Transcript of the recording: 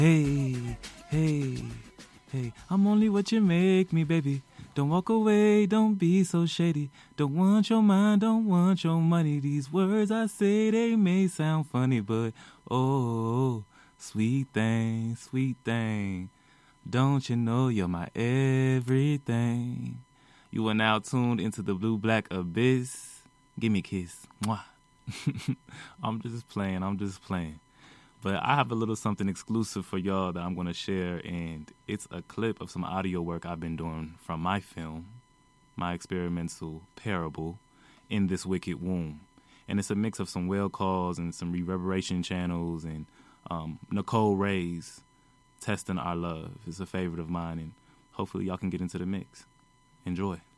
Hey, hey, hey, I'm only what you make me, baby. Don't walk away, don't be so shady. Don't want your mind, don't want your money. These words I say, they may sound funny, but oh, sweet thing. Don't you know you're my everything? You are now tuned into the Blue Black Abyss. Give me a kiss. Mwah. I'm just playing. But I have a little something exclusive for y'all that I'm going to share, and it's a clip of some audio work I've been doing from my film, my experimental parable, In This Wicked Womb. And it's a mix of some whale calls and some reverberation channels and Nicole Ray's Testing Our Love is a favorite of mine, and hopefully y'all can get into the mix. Enjoy.